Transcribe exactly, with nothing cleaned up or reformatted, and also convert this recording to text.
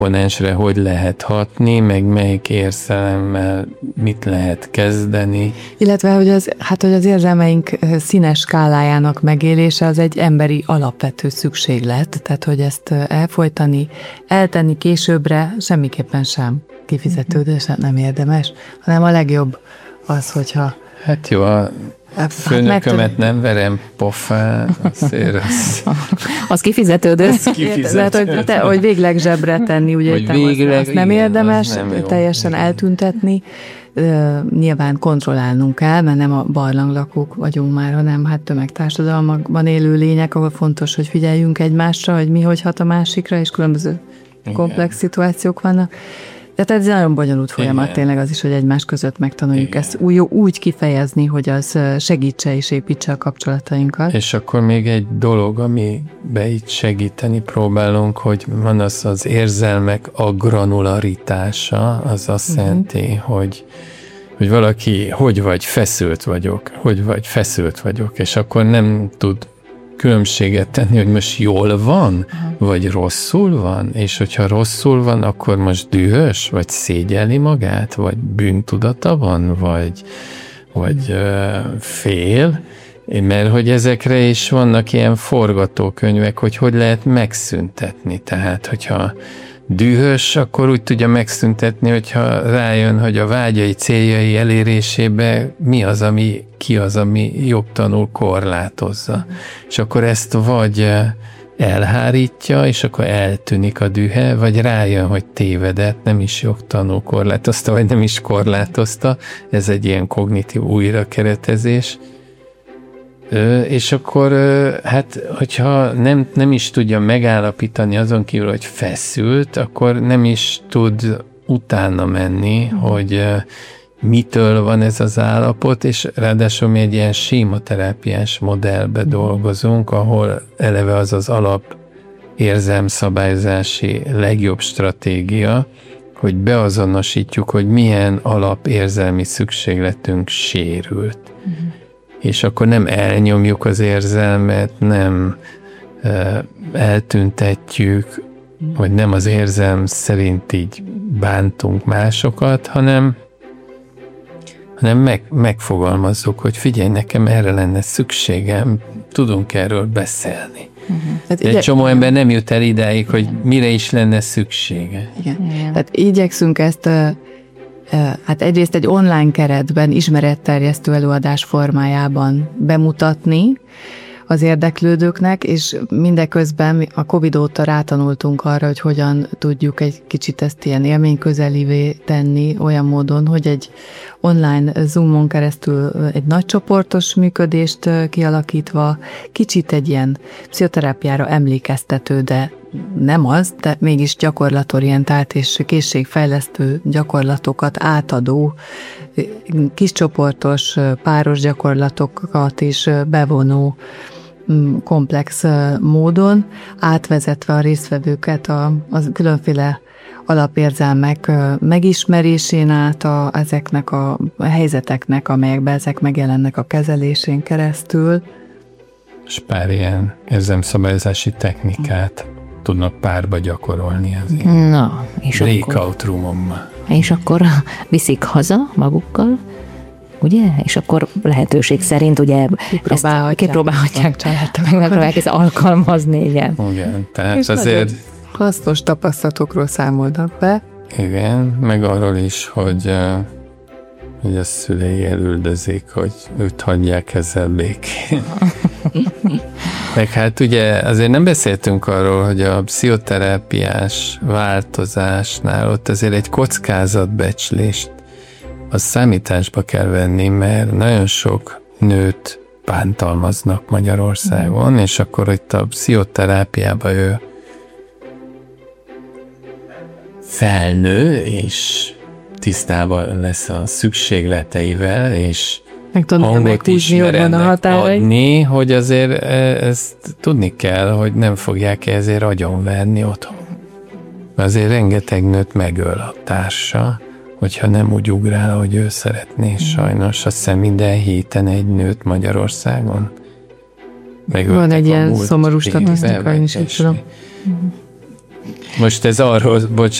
komponensre hogy lehet hatni, meg melyik érzelemmel mit lehet kezdeni. Illetve, hogy az, hát, hogy az érzelmeink színes skálájának megélése az egy emberi alapvető szükséglet, tehát hogy ezt elfolytani, eltenni későbbre semmiképpen sem kifizetődő, sem nem érdemes, hanem a legjobb az, hogyha... Hát jó, a főnökömet hát nem verem pofán, azért az... az kifizetődő. Az kifizetődő. Lehet, hogy, te, hogy végleg zsebre tenni, ugye, hogy végleg, azt nem igen, érdemes nem teljesen jó. Eltüntetni. Uh, nyilván kontrollálnunk kell, mert nem a barlanglakók vagyunk már, hanem hát tömegtársadalmakban élő lények, ahol fontos, hogy figyeljünk egymásra, hogy mi hogy hat a másikra, és különböző igen. komplex szituációk vannak. Tehát ez egy nagyon bonyolult folyamat igen. tényleg az is, hogy egymás között megtanuljuk igen. ezt úgy, úgy kifejezni, hogy az segítse és építse a kapcsolatainkat. És akkor még egy dolog, amiben itt segíteni próbálunk, hogy van az az érzelmek a granularitása, az azt uh-huh. jelenti, hogy, hogy valaki, hogy vagy, feszült vagyok, hogy vagy, feszült vagyok, és akkor nem tud különbséget tenni, hogy most jól van, uh-huh. vagy rosszul van, és hogyha rosszul van, akkor most dühös, vagy szégyelli magát, vagy bűntudata van, vagy, vagy uh, fél, mert hogy ezekre is vannak ilyen forgatókönyvek, hogy hogy lehet megszüntetni. Tehát, hogyha dühös, akkor úgy tudja megszüntetni, hogyha rájön, hogy a vágyai céljai elérésébe mi az, ami, ki az, ami jogtanul korlátozza. Mm. És akkor ezt vagy elhárítja, és akkor eltűnik a dühe, vagy rájön, hogy tévedett, nem is jogtanul korlátozta, vagy nem is korlátozta. Ez egy ilyen kognitív újrakeretezés. És akkor, hát, hogyha nem, nem is tudja megállapítani azon kívül, hogy feszült, akkor nem is tud utána menni, mm. hogy mitől van ez az állapot, és ráadásul mi egy ilyen sématerápiás modellbe mm. dolgozunk, ahol eleve az az alap érzelmszabályozási legjobb stratégia, hogy beazonosítjuk, hogy milyen alapérzelmi szükségletünk sérült. Mm. És akkor nem elnyomjuk az érzelmet, nem uh, eltüntetjük, vagy nem az érzelm szerint így bántunk másokat, hanem, hanem meg, megfogalmazzuk, hogy figyelj, nekem erre lenne szükségem, tudunk erről beszélni. Uh-huh. Egy igye... csomó ember nem jut el idáig, hogy mire is lenne szüksége. Igen. Igen. Tehát igyekszünk ezt... Uh... hát egyrészt egy online keretben, ismeretterjesztő előadás formájában bemutatni az érdeklődőknek, és mindeközben a Covid óta rátanultunk arra, hogy hogyan tudjuk egy kicsit ezt ilyen élményközelivé tenni olyan módon, hogy egy online Zoomon keresztül egy nagycsoportos működést kialakítva, kicsit egy ilyen pszichoterápiára emlékeztető, de nem az, de mégis gyakorlatorientált és készségfejlesztő gyakorlatokat átadó, kiscsoportos, páros gyakorlatokat is bevonó komplex módon, átvezetve a résztvevőket a, a különféle alapérzelmek megismerésén át a, ezeknek a helyzeteknek, amelyekben ezek megjelennek a kezelésén keresztül. És pár ilyen érzelmszabályozási technikát tudnak párba gyakorolni az ilyen Na, és breakout roomomban. És akkor viszik haza magukkal, ugye? És akkor lehetőség szerint ugye kipróbálhatják, kipróbálhatják családta, meg megpróbálják ezt alkalmazni, igen. Igen, tehát és azért... hasznos tapasztalatokról számolnak be. Igen, meg arról is, hogy, hogy a szülei elüldözik, hogy őt hagyják ezzel békén. Meg hát ugye azért nem beszéltünk arról, hogy a pszichoterápiás változásnál ott azért egy kockázatbecslést az számításba kell venni, mert nagyon sok nőt bántalmaznak Magyarországon, és akkor itt a pszichoterápiában ő felnő, és tisztában lesz a szükségleteivel, és hangot ismerennek adni, hogy azért ezt tudni kell, hogy nem fogják ezért agyonverni otthon. Azért rengeteg nőt megöl a társa, hogyha nem úgy ugrál, hogy ő szeretné. Sajnos azt hiszem minden héten egy nőt Magyarországon megöltek. Van egy ilyen szomorú statisztika, én is így tudom. Most ez arról, bocs,